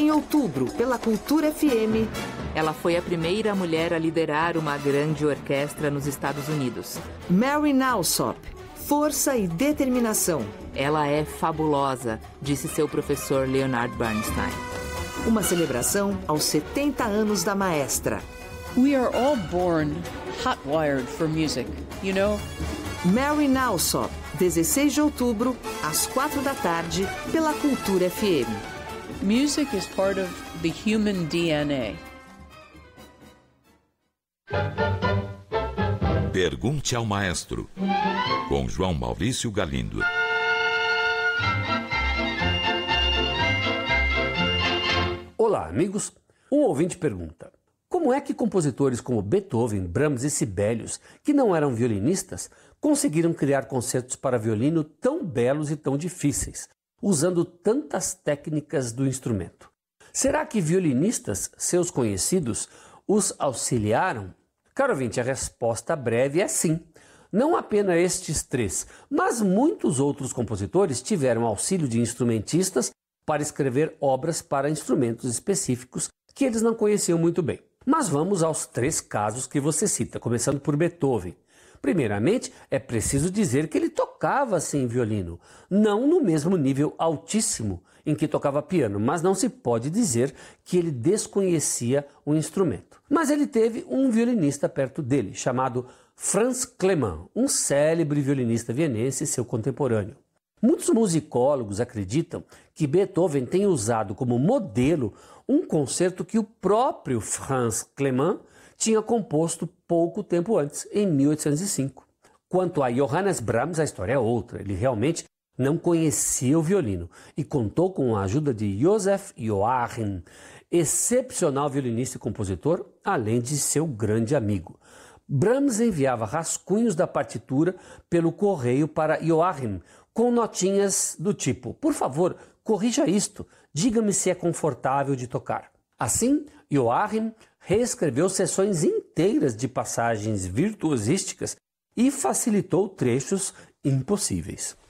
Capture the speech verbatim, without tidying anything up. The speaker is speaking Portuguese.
em outubro, pela Cultura F M. Ela foi a primeira mulher a liderar uma grande orquestra nos Estados Unidos. Mary Alsop, força e determinação. Ela é fabulosa, disse seu professor Leonard Bernstein. Uma celebração aos setenta anos da maestra. We are all born hot-wired for music, you know? Mary Alsop, dezesseis de outubro, às quatro da tarde, pela Cultura F M. Music is part of the human D N A. Pergunte ao Maestro, com João Maurício Galindo. Olá, amigos. Um ouvinte pergunta: como é que compositores como Beethoven, Brahms e Sibelius, que não eram violinistas, conseguiram criar concertos para violino tão belos e tão difíceis, usando tantas técnicas do instrumento? Será que violinistas, seus conhecidos, os auxiliaram? Caro ouvinte, a resposta breve é sim. Não apenas estes três, mas muitos outros compositores tiveram auxílio de instrumentistas para escrever obras para instrumentos específicos que eles não conheciam muito bem. Mas vamos aos três casos que você cita, começando por Beethoven. Primeiramente, é preciso dizer que ele tocava sim violino, não no mesmo nível altíssimo em que tocava piano, mas não se pode dizer que ele desconhecia o instrumento. Mas ele teve um violinista perto dele, chamado Franz Clement, um célebre violinista vienense e seu contemporâneo. Muitos musicólogos acreditam que Beethoven tem usado como modelo um concerto que o próprio Franz Clement tinha composto pouco tempo antes, em mil oitocentos e cinco. Quanto a Johannes Brahms, a história é outra. Ele realmente não conhecia o violino e contou com a ajuda de Joseph Joachim, excepcional violinista e compositor, além de seu grande amigo. Brahms enviava rascunhos da partitura pelo correio para Joachim, com notinhas do tipo: por favor, corrija isto, diga-me se é confortável de tocar. Assim, Joachim reescreveu seções inteiras de passagens virtuosísticas e facilitou trechos impossíveis.